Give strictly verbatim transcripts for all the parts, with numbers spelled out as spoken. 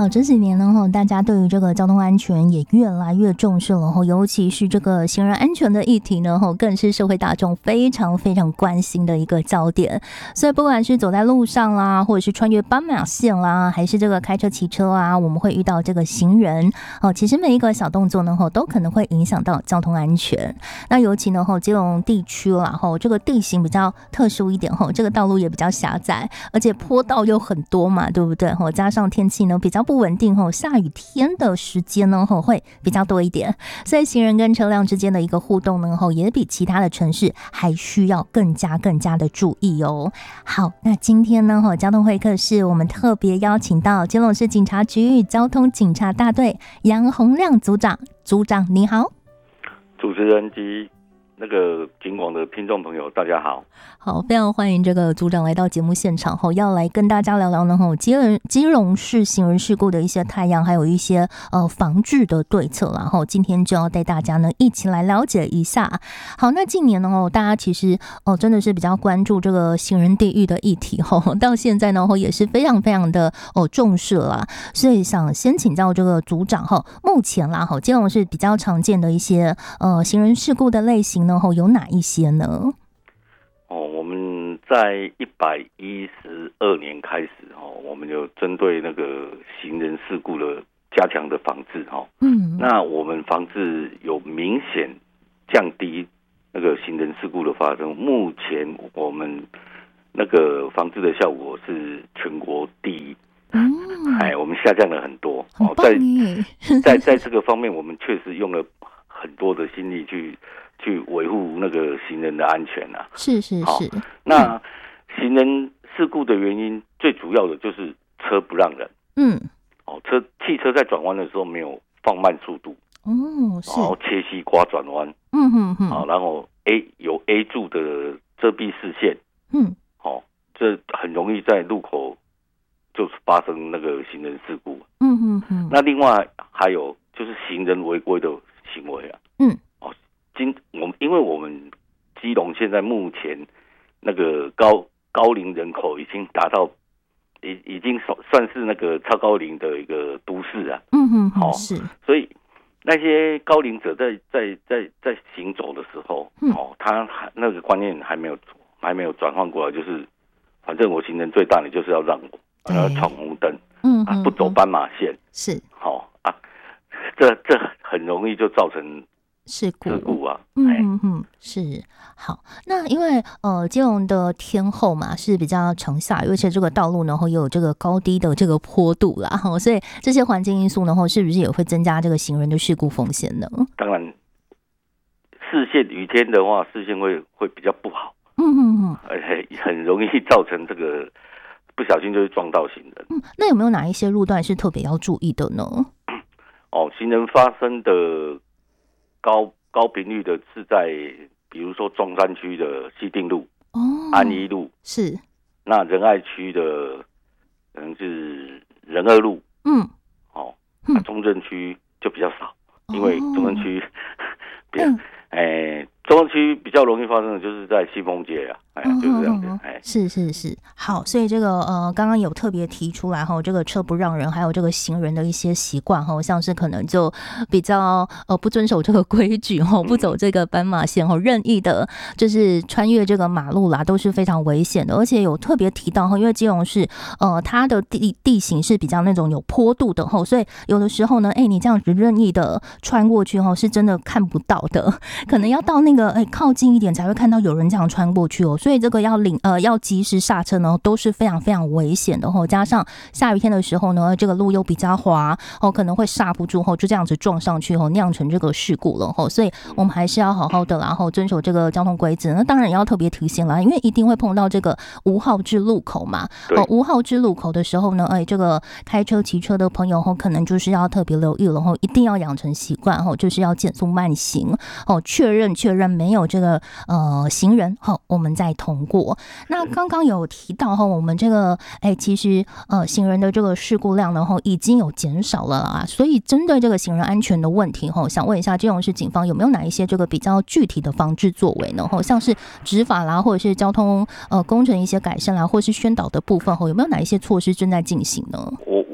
好，这几年呢，大家对于这个交通安全也越来越重视了，尤其是这个行人安全的议题呢，更是社会大众非常非常关心的一个焦点。所以不管是走在路上啦，或者是穿越斑马线啦，还是这个开车骑车啊，我们会遇到这个行人哦，其实每一个小动作呢，都可能会影响到交通安全。那尤其呢，基隆地区啦，这个地形比较特殊一点，这个道路也比较狭窄，而且坡道又很多嘛，对不对？加上天气呢比较不稳定，下雨天的时间呢会比较多一点，所以行人跟车辆之间的一个互动呢也比其他的城市还需要更加更加的注意哦。好，那今天呢交通会客室我们特别邀请到基隆市警察局交通警察大队杨洪亮组长，组长你好。 主持人及那个警广的听众朋友大家好。 好，非常欢迎这个组长来到节目现场后，要来跟大家聊聊呢基隆基隆市行人事故的一些态样，还有一些呃防治的对策，然后今天就要带大家呢一起来了解一下。好，那近年呢大家其实哦真的是比较关注这个行人地狱的议题哦，到现在呢也是非常非常的哦重视啦，所以想先请教这个组长哈，目前啦哈基隆市比较常见的一些呃行人事故的类型呢有哪一些呢？ 哦，我们在一百一十二年开始哦，我们有针对那个行人事故的加强的防治哈。嗯，那我们防治有明显降低那个行人事故的发生。目前我们那个防治的效果是全国第一。嗯，哎，我们下降了很多。 很棒耶！ 在在在这个方面，我们确实用了很多的心力去。去维护那个行人的安全啊， 是是是。 那行人事故的原因最主要的就是车不让人，嗯，哦，车汽车在转弯的时候没有放慢速度，哦，是，然后切西瓜转弯，嗯哼哼，好，然后 A 有 A 柱的遮蔽视线，嗯，好，这很容易在路口就是发生那个行人事故，嗯哼哼。那另外还有就是行人违规的行为啊，嗯。今我们因为我们基隆现在目前那个高高龄人口已经达到已已经算是那个超高龄的一个都市啊，嗯哼，好、哦，是，所以那些高龄者在在在在行走的时候，嗯、哦，他那个观念还没有还没有转换过来，就是反正我行人最大，你就是要让我，要闯红灯，嗯啊，不走斑马线， 是， 好、哦、啊，这这很容易就造成。 事故， 事故啊， 嗯嗯，是好。那因为呃，基隆的天候嘛是比较常下雨，而且这个道路呢也有这个高低的这个坡度啦，所以这些环境因素呢，是不是也会增加这个行人的事故风险呢？ 当然，视线雨天的话，视线会会比较不好，嗯嗯嗯，而且很容易造成这个不小心就会撞到行人。 嗯，那有没有哪一些路段是特别要注意的呢？ 哦，行人发生的。高高频率的是在比如说中山区的西定路、哦、安一路是， 那仁爱区的可能是仁二路，嗯，哦，那、嗯、中正区就比较少，因为中正区、哦、比较，哎、欸，中正区比较容易发生的就是在西丰街啊。哎，就是这样子，哎， 是是是，好，所以这个呃，刚刚有特别提出来哈，这个车不让人，还有这个行人的一些习惯哈，像是可能就比较呃不遵守这个规矩哈，不走这个斑马线哈，任意的，就是穿越这个马路啦，都是非常危险的。而且有特别提到哈，因为基隆市呃它的地地形是比较那种有坡度的哈，所以有的时候呢，哎，你这样子任意的穿过去哈，是真的看不到的，可能要到那个哎靠近一点才会看到有人这样穿过去哦。所以这个要领呃要及时刹车呢，都是非常非常危险的哦。加上下雨天的时候呢，这个路又比较滑哦，可能会刹不住哦，就这样子撞上去哦，酿成这个事故了哦。所以我们还是要好好的，然后遵守这个交通规则。那当然也要特别提醒啦，因为一定会碰到这个无号志路口嘛。哦，无号志路口的时候呢，哎，这个开车骑车的朋友哦，可能就是要特别留意了哦，一定要养成习惯哦，就是要减速慢行哦，确认确认没有这个呃行人哦，我们再通过。那刚刚有提到哈，我们这个哎，其实呃行人的这个事故量呢，哈已经有减少了啊。所以针对这个行人安全的问题哈，想问一下基隆市警方有没有哪一些这个比较具体的防治作为呢？哈，像是执法啦，或者是交通呃工程一些改善啦，或是宣导的部分哈，有没有哪一些措施正在进行呢？ 我我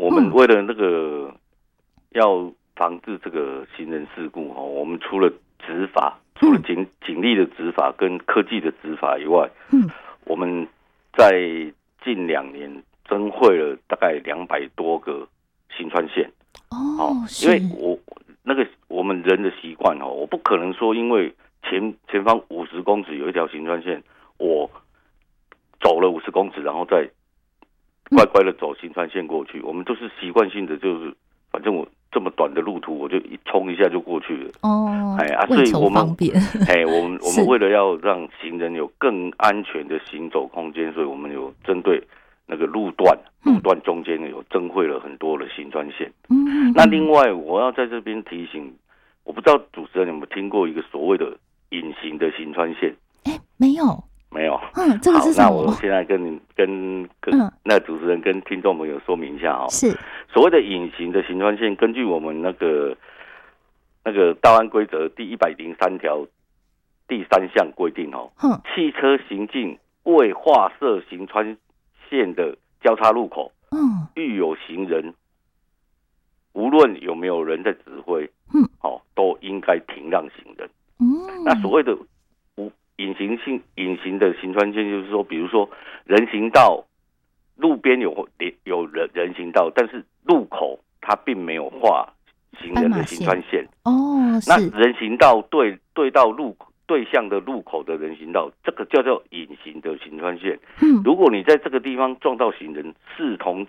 我们为了那个要防治这个行人事故哈，我们除了执法，除了警警力的执法跟科技的执法以外，嗯，我们在近两年增汇了大概两百多个行穿线。哦，因为我那个我们人的习惯哦，我不可能说因为前前方五十公尺有一条行穿线，我走了五十公尺，然后再乖乖的走行穿线过去。我们都是习惯性的，就是反正我这么短的路途，我就一冲一下就过去了。哦，哎啊，所以我们哎，我们我们为了要让行人有更安全的行走空间，所以我们有针对那个路段，路段中间有增汇了很多的行穿线。嗯，那另外我要在这边提醒，我不知道主持人有没有听过一个所谓的隐形的行穿线？ 哎，没有。 没有， 嗯，这个是什么？ 好，那我现在跟你跟跟、嗯、那主持人跟听众朋友说明一下哦。 是所谓的隐形的行穿线，根据我们那个那个道安规则第一百零三条第三项规定哦，嗯，汽车行进未划设行穿线的交叉路口，嗯，遇有行人，无论有没有人在指挥，嗯，哦，都应该停让行人。嗯，那所谓的隐形性隐形的行穿线，就是说，比如说人行道路边有有人人行道，但是路口它并没有画行人的行穿线。哦，那人行道对对到路对向的路口的人行道，这个叫做隐形的行穿线。嗯，如果你在这个地方撞到行人，视同